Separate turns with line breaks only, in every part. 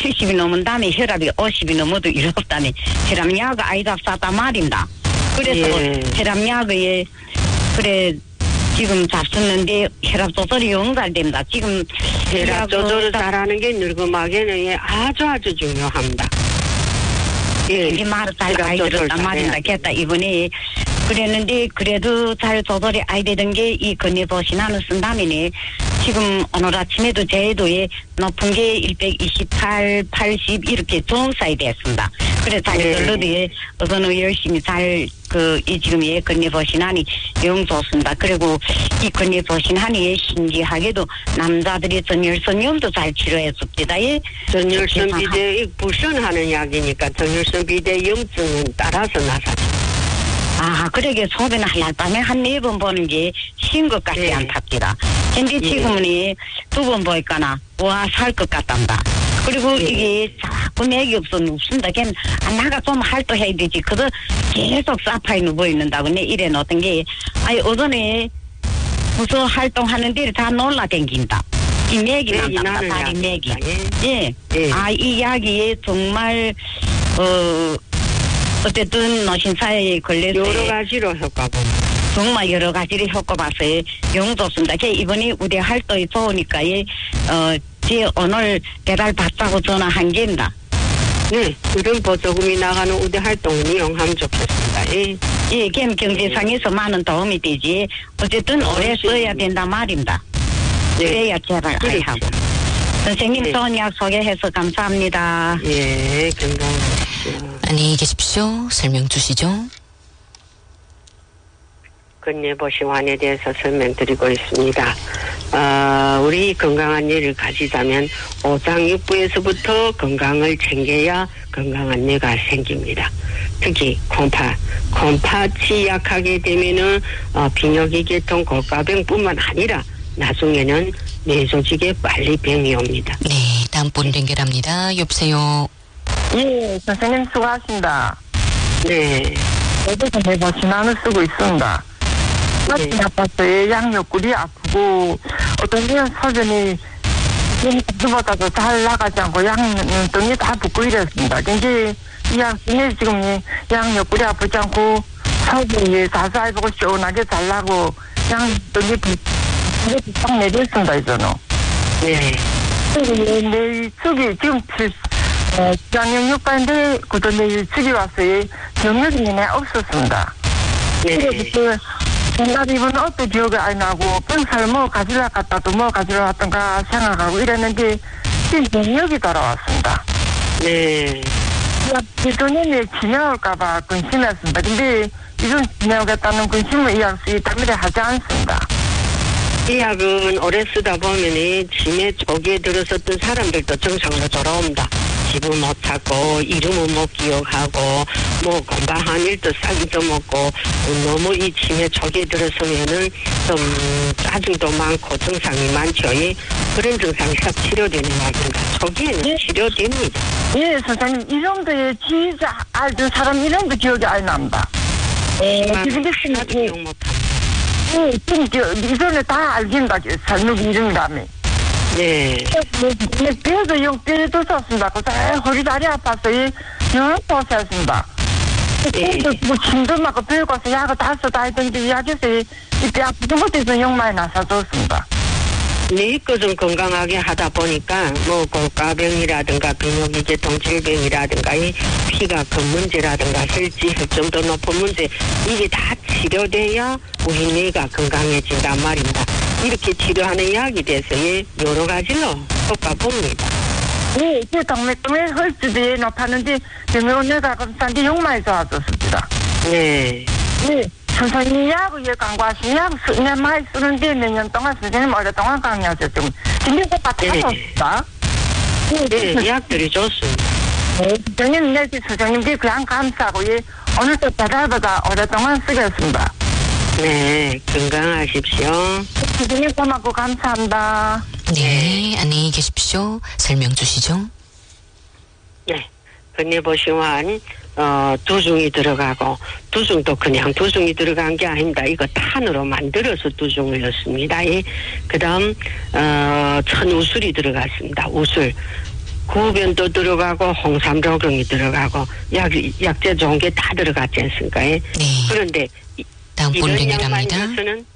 70이 넘은 다음에 혈압이 50이 넘어도 이렇다니 혈압약을 아이가 쌌단 말입니다. 그래서 혈압약에 그래 지금 잡수는데 혈압 조절이 용달됩니다. 지금
혈압 조절을 잘하는 게 늙음하게는 아주 중요합니다.
예, 이 말을 잘 아이 들었단 말입니다. 그랬다 이번에 그랬는데 그래도 잘 조절이 아이 되던 게 이 건네보신하는 쓴다음에 지금 오늘 아침에도 제도에 높은 게 128, 80 이렇게 정사이 됐습니다. 그래서 자기들로도 어서는 열심히 잘 이 지금 건네보신하니 영 좋습니다. 그리고 이 건네보신하니 신기하게도 남자들이 전율선염도 잘 치료했습니다.
전율선 비대 부선하는 약이니까 전율선 비대 염증은 따라서 나사죠.
아, 그러게 소변을 하룻밤에 한 4번 보는 게 쉬운 것 같지 않답니다. 근데 지금은 2번 보니까나 와 살 것 같답니다. 그리고 이게 자꾸 맥이 없습니다. 걔는 나가 좀 활동해야 되지. 그거 계속 사파이 누워 있는다고 내 이래 놓던 게 아니 어전에 무슨 활동하는데 다 놀라댕긴다. 이 맥이 난답니다. 다리 맥이. 예. 아, 이 약이 정말 어쨌든 노신사에 걸려서
여러 가지로 효과 봅니다.
정말 여러 가지로 효과 봐서요. 영 좋습니다. 이번에 우리 활동이 좋으니까 제 오늘 배달 받자고 전화한 게입니다.
네, 이런 보조금이 나가는 우대 활동을 이용하면 좋겠습니다.
예, 경제상에서 많은 도움이 되지. 어쨌든 오래 써야 된다 말입니다. 그래야 제발 하고. 선생님 좋은 약 소개해서 감사합니다.
예, 건강하십시오.
안녕히 계십시오. 설명 주시죠.
건네보시환에 대해서 설명드리고 있습니다. 우리 건강한 뇌를 가지자면 오장육부에서부터 건강을 챙겨야 건강한 뇌가 생깁니다. 특히 콩팥이 약하게 되면은 비뇨기 계통 골가병뿐만 아니라 나중에는 뇌 조직에 빨리 병이 옵니다.
네, 다음 분 연결합니다. 여보세요.
예, 선생님 수고하십니다.
네.
저도 건네보신환을 쓰고 있습니다. 마치 아파서 양옆구리 아프고 어떤 데는 소변이 그보다도 잘 나가지 않고 양등이 다 붓고 이랬습니다. 근데 이 양심이 지금 양옆구리 아프지 않고 소변이 자주해보고 시원하게 잘 나고 양등이 딱 내렸습니다. 이제는.
네.
내일 축이 지금 장영육반인데 그도 내일 축이 왔어요. 경력이 내내 없었습니다.
네.
그래서 나도 이번 옷도 기억이 안 나고 병살 뭐 가지러 갔다도 뭐 가지러 왔던가 생각하고 이랬는데 지금 병력이 돌아왔습니다.
네.
이전에 지나올까봐 근심했습니다. 근데 이건 지나오겠다는 근심을 이해할 수 있다면 하지 않습니다.
이 약은 오래 쓰다 보면 치매 초기에 들었었던 사람들도 정상으로 돌아옵니다. 집을 못 찾고 이름을 못 기억하고 뭐 건강한 일도 싹도 먹고 너무 이 치매 초기에 들어서면은 좀 짜증도 많고 증상이 많죠. 그런 증상이 싹 치료되는 약입니다. 초기에는 치료됩니다.
예, 선생님 이 정도의 진짜 알던 사람 이름도 기억이 안 납니다.
하나도 기억 못합니다.
지금 이전에 다 알긴다. 설명 이름이라며.
네.
배도 뼈도 썼습니다. 허리 다리 아파서 영양 보셨습니다. 뭐 침도 맞고 배고서 약을 다 써다 했던데 약에서 이뼈 아픈 것에서 영 많이 나서줬습니다.
네, 것은 건강하게 하다 보니까 뭐 골가병이라든가 비뇨기 계통 질병이라든가 이 피가 큰 문제라든가 혈점도 높은 문제 이게 다 치료돼야 우리 뇌가 건강해진단 말입니다. 이렇게 치료하는 약이 돼서 여러 가지로 효과 봅니다.
네, 제 동맥 혈주비에 높았는데 병원에가 검사한테 영 많이 좋아졌습니다.
네.
네. 선생님 약을 강구하신 약 많이 쓰는데 몇 년 동안 선생님 오랫동안 강의하셨죠. 근데 그거 다 없다.
네, 약들이 좋습니다.
네, 선생님 내지 선생님께 그냥 감사하고 오늘도 배달보다 오랫동안 쓰겠습니다.
네, 건강하십시오.
선생님 고맙고 감사합니다.
네, 안녕히 계십시오. 설명 주시죠.
네, 건네보시환 두중이 들어가고 두중도 그냥 두중이 들어간 게 아닙니다. 이거 탄으로 만들어서 두중을 넣습니다. 그 다음 천우술이 들어갔습니다. 우술 구변도 들어가고 홍삼조경이 들어가고 약재 좋은 게 다 들어갔지 않습니까?
네.
그런데
다음 분
이런
연결합니다.
양반으로서는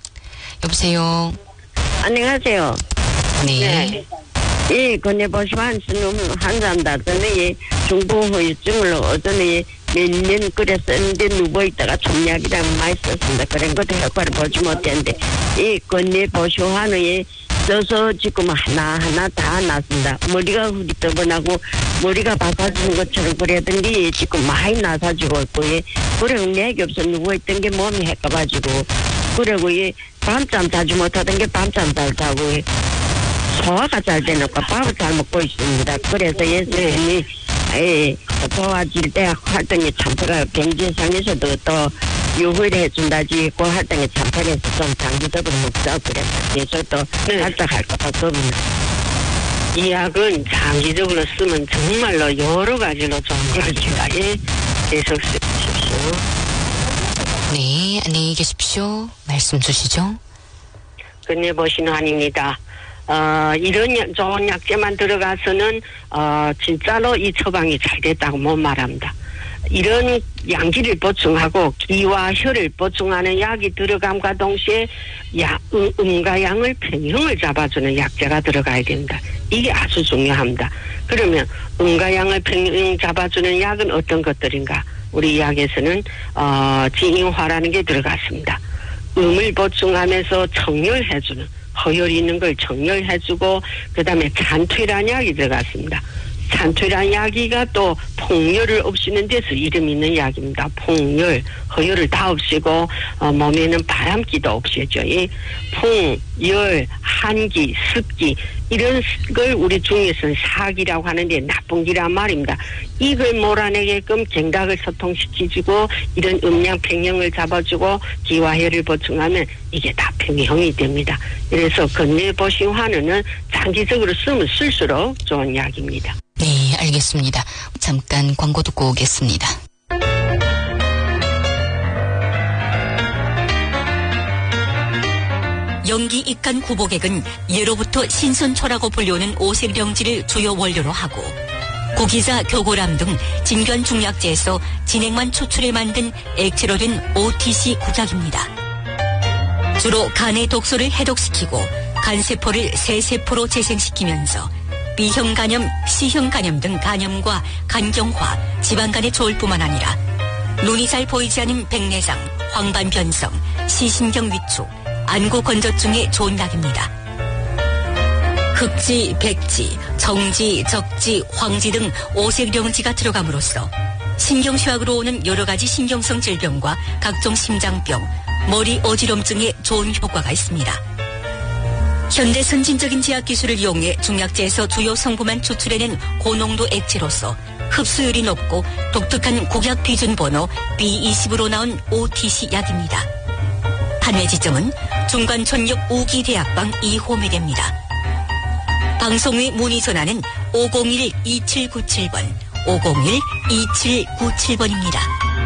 여보세요.
안녕하세요.
네.
이 건네보시면 한잔다. 저는 이 중풍후유증을 어전에 몇 년 끓였었는데 누워있다가 종약이랑 많이 썼습니다. 그런 것도 효과를 보지 못했는데 이 건네보시환의 써서 지금 하나하나 다 났습니다. 머리가 흐릿떠분하고 머리가 바사지는 것처럼 그랬던 게 지금 많이 나사지고 있고 그리고 맥이 없어 누워있던 게 몸이 해가가지고 그리고 밤잠 자지 못하던 게 밤잠 잘 자고 소화가 잘 되니까 밥을 잘 먹고 있습니다. 그래서 예수님이 도와줄 때 활동이 참패가 경제상에서도 또 유후를 해준다지 그 활동이 참패해서 좀 장기적으로 먹자 그래서 계속 또 발작할 것 같습니다.
이 약은 장기적으로 쓰면 정말로 여러 가지로 좋은 약입니다. 계속 쓰십시오.
네, 안녕히 계십시오. 말씀 주시죠.
건네보신환입니다. 이런 좋은 약재만 들어가서는 진짜로 이 처방이 잘 됐다고 못 말합니다. 이런 양기를 보충하고 기와 혈을 보충하는 약이 들어감과 동시에 음과 양을 평형을 잡아주는 약재가 들어가야 됩니다. 이게 아주 중요합니다. 그러면 음과 양을 평형 잡아주는 약은 어떤 것들인가? 우리 약에서는 진인화라는 게 들어갔습니다. 음을 보충하면서 청열해주는 허혈이 있는 걸 청열해주고 그 다음에 잔퇴란 약이 들어갔습니다. 잔퇴란 약이가 또 폭열을 없애는 데서 이름 있는 약입니다. 폭열, 허혈을 다 없애고 몸에는 바람기도 없애죠. 이 풍, 열, 한기, 습기 이런 걸 우리 중에서는 사기라고 하는데 나쁜 기란 말입니다. 이걸 몰아내게끔 갱각을 소통시키고 이런 음양 평형을 잡아주고 기와 혈을 보충하면 이게 다 평형이 됩니다. 그래서 건네보신환은 장기적으로 쓰면 쓸수록 좋은 약입니다.
네, 알겠습니다. 잠깐 광고 듣고 오겠습니다.
영기 입간 구복액은 예로부터 신선초라고 불리우는 오색령지를 주요 원료로 하고 고기자, 교고람 등 진균 중약재에서 진액만 추출해 만든 액체로 된 OTC 국약입니다. 주로 간의 독소를 해독시키고 간세포를 새세포로 재생시키면서 B형 간염, C형 간염 등 간염과 간경화, 지방간에 좋을 뿐만 아니라 눈이 잘 보이지 않는 백내장, 황반변성, 시신경 위축, 안구 건조증에 좋은 약입니다. 흑지, 백지, 정지, 적지, 황지 등 오색령지가 들어감으로써 신경쇠약으로 오는 여러 가지 신경성 질병과 각종 심장병, 머리 어지럼증에 좋은 효과가 있습니다. 현대 선진적인 제약 기술을 이용해 중약재에서 주요 성분만 추출해낸 고농도 액체로서 흡수율이 높고 독특한 국약 비준 번호 B20으로 나온 OTC 약입니다. 판매 지점은 중관촌역 우기대학방 2호매대입니다. 방송 후에 문의 전화는 501-2797번, 501-2797번입니다.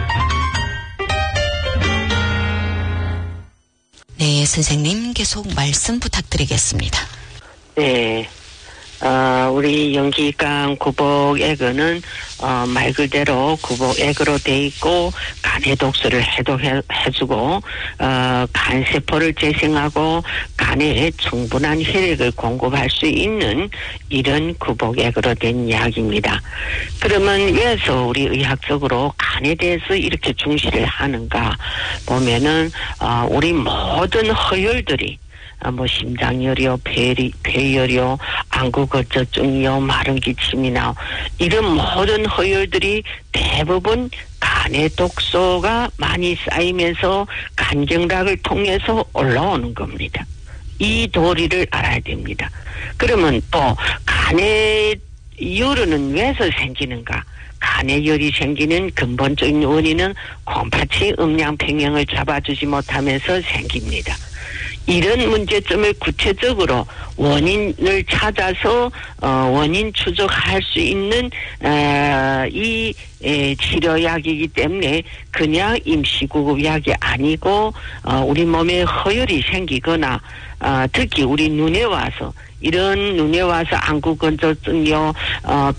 네, 선생님 계속 말씀 부탁드리겠습니다.
네. 우리 영기간 구복액은 말 그대로 구복액으로 돼 있고 간의 독소를 해독해주고 간세포를 재생하고 간에 충분한 혈액을 공급할 수 있는 이런 구복액으로 된 약입니다. 그러면 왜서 우리 의학적으로 간에 대해서 이렇게 중시를 하는가 보면은 우리 모든 허혈들이 심장열이요, 폐열이요, 안구건조증이요, 마른 기침이나 이런 모든 허혈들이 대부분 간의 독소가 많이 쌓이면서 간경락을 통해서 올라오는 겁니다. 이 도리를 알아야 됩니다. 그러면 또 간의 열은 왜서 생기는가? 간의 열이 생기는 근본적인 원인은 콩팥이 음양 평형을 잡아주지 못하면서 생깁니다. 이런 문제점을 구체적으로 원인을 찾아서 원인 추적할 수 있는 이 치료약이기 때문에 그냥 임시구급약이 아니고 우리 몸에 허혈이 생기거나 특히 우리 눈에 와서 이런 눈에 와서 안구건조증이요,